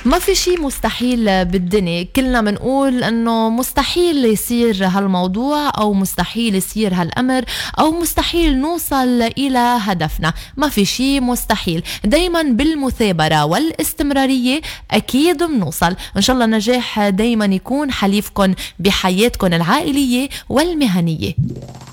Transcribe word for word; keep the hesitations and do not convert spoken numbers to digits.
ما في شيء مستحيل بالدنيا، كلنا منقول انه مستحيل يصير هالموضوع او مستحيل يصير هالامر او مستحيل نوصل الى هدفنا. ما في شيء مستحيل، دايما بالمثابرة والاستمرارية اكيد بنوصل. ان شاء الله النجاح دايما يكون حليفكن بحياتكن العائلية والمهنية.